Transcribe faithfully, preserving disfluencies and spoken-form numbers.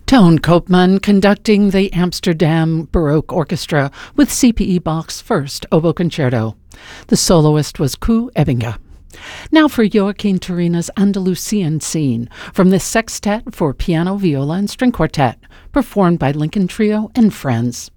Toon Koopman conducting the Amsterdam Baroque Orchestra with C P E Bach's first oboe concerto. The soloist was Koos Ebbinga. Now for Joaquin Turina's Andalusian Scene from the Sextet for Piano, Viola, and String Quartet, performed by Lincoln Trio and Friends.